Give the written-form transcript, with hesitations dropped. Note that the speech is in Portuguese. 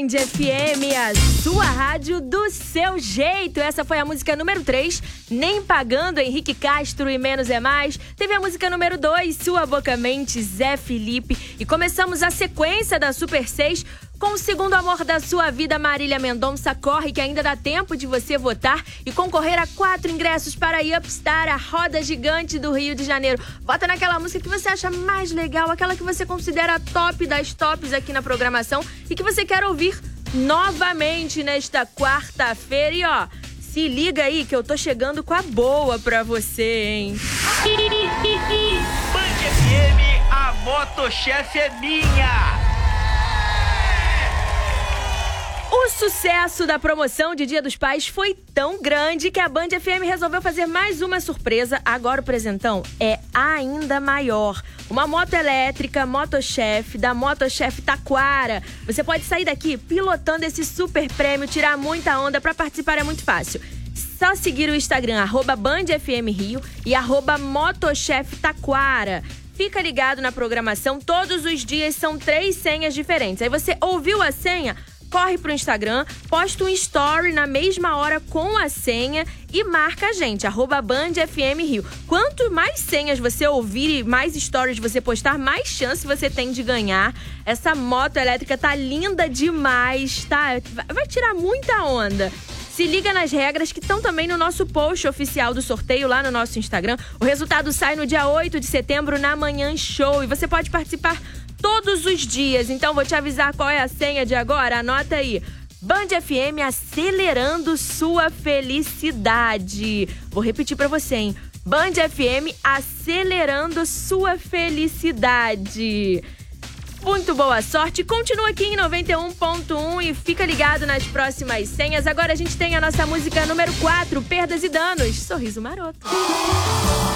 Band FM, a sua rádio do seu jeito. Essa foi a música número 3, Nem Pagando, Henrique Castro e Menos é Mais. Teve a música número 2, Sua Boca Mente, Zé Felipe. E começamos a sequência da Super 6 com o segundo amor da sua vida, Marília Mendonça. Corre que ainda dá tempo de você votar e concorrer a 4 ingressos para a Upstar, a roda gigante do Rio de Janeiro. Vota naquela música que você acha mais legal, aquela que você considera a top das tops aqui na programação e que você quer ouvir novamente nesta quarta-feira. E ó, se liga aí que eu tô chegando com a boa pra você, hein? Band FM, a motochefe é minha! O sucesso da promoção de Dia dos Pais foi tão grande que a Band FM resolveu fazer mais uma surpresa. Agora o presentão é ainda maior. Uma moto elétrica motochefe da Motochefe Taquara. Você pode sair daqui pilotando esse super prêmio, tirar muita onda. Para participar é muito fácil. Só seguir o Instagram @BandFMRio e @Motochefe Taquara. Fica ligado na programação, todos os dias são 3 senhas diferentes. Aí você ouviu a senha? Corre pro Instagram, posta um story na mesma hora com a senha e marca a gente, @BandFMRio. Quanto mais senhas você ouvir e mais stories você postar, mais chance você tem de ganhar. Essa moto elétrica tá linda demais, tá? Vai tirar muita onda. Se liga nas regras que estão também no nosso post oficial do sorteio lá no nosso Instagram. O resultado sai no dia 8 de setembro na Manhã Show e você pode participar todos os dias. Então vou te avisar qual é a senha de agora. Anota aí. Band FM acelerando sua felicidade. Vou repetir pra você, hein? Band FM acelerando sua felicidade. Muito boa sorte. Continua aqui em 91.1 e fica ligado nas próximas senhas. Agora a gente tem a nossa música número 4, Perdas e Danos. Sorriso Maroto.